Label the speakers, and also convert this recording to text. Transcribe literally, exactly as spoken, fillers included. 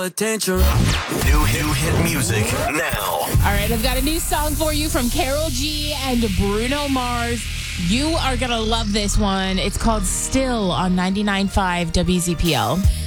Speaker 1: attention.
Speaker 2: New, new hit music now.
Speaker 3: All right, I've got a new song for you from Karol G and Bruno Mars. You are going to love this one. It's called Still on ninety-nine point five W Z P L.